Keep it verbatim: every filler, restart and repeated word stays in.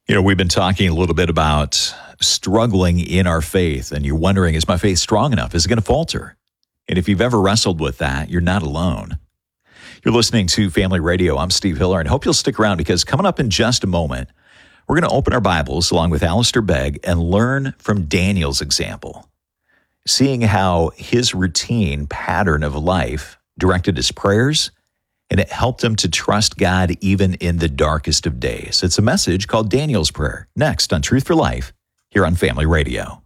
You know, we've been talking a little bit about struggling in our faith, and you're wondering, is my faith strong enough? Is it going to falter? And if you've ever wrestled with that, you're not alone. You're listening to Family Radio. I'm Steve Hiller, and hope you'll stick around because coming up in just a moment, we're going to open our Bibles along with Alistair Begg and learn from Daniel's example, seeing how his routine pattern of life directed his prayers, and it helped him to trust God even in the darkest of days. It's a message called Daniel's Prayer, next on Truth for Life, here on Family Radio.